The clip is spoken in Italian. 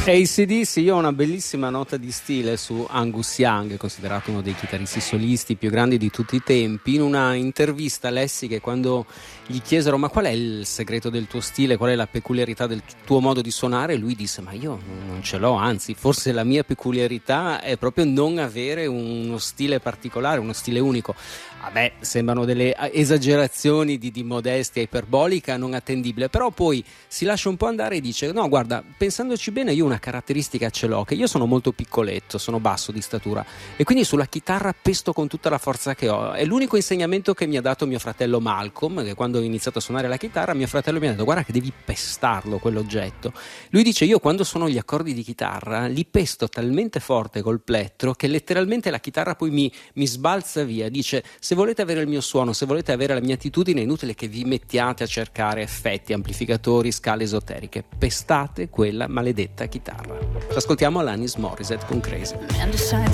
AC/DC, io ho una bellissima nota di stile su Angus Young, considerato uno dei chitarristi solisti più grandi di tutti i tempi. In una intervista lessi che quando gli chiesero ma qual è il segreto del tuo stile, qual è la peculiarità del tuo modo di suonare, lui disse ma io non ce l'ho, anzi forse la mia peculiarità è proprio non avere uno stile particolare, uno stile unico. A me sembrano delle esagerazioni di modestia iperbolica non attendibile, però poi si lascia un po' andare e dice no guarda, pensandoci bene io una caratteristica ce l'ho, che io sono molto piccoletto, sono basso di statura e quindi sulla chitarra pesto con tutta la forza che ho. È l'unico insegnamento che mi ha dato mio fratello Malcolm, che quando ho iniziato a suonare la chitarra mio fratello mi ha detto guarda che devi pestarlo quell'oggetto. Lui dice io quando suono gli accordi di chitarra li pesto talmente forte col plettro che letteralmente la chitarra poi mi sbalza via. Dice se volete avere il mio suono, se volete avere la mia attitudine è inutile che vi mettiate a cercare effetti, amplificatori, scale esoteriche, pestate quella maledetta chitarra. Ascoltiamo Alanis Morissette con Crazy. Man decides